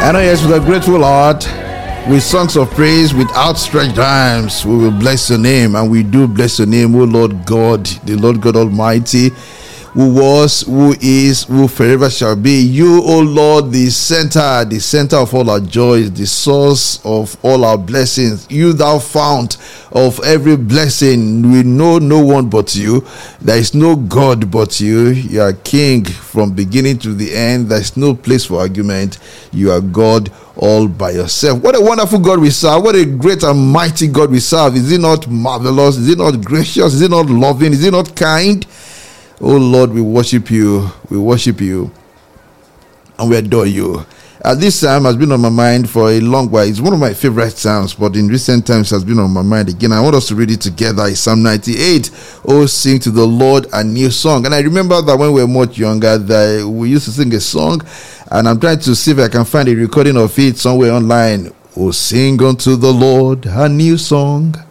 I know, yes, with a grateful heart, with songs of praise, with outstretched arms, we will bless your name, and we do bless your name, O Lord God, the Lord God Almighty, who was, who is, who forever shall be. You, O Lord, the center of all our joys, the source of all our blessings. You, thou fount of every blessing. We know no one but you. There is no God but you. You are King from beginning to the end. There is no place for argument. You are God all by yourself. What a wonderful God we serve. What a great and mighty God we serve. Is he not marvelous? Is he not gracious? Is he not loving? Is he not kind? Oh Lord, we worship you, and we adore you. This psalm has been on my mind for a long while. It's one of my favorite psalms, but in recent times has been on my mind again. I want us to read it together. It's Psalm 98. Oh, sing to the Lord a new song. And I remember that when we were much younger, that we used to sing a song, and I'm trying to see if I can find a recording of it somewhere online. Oh, sing unto the Lord a new song.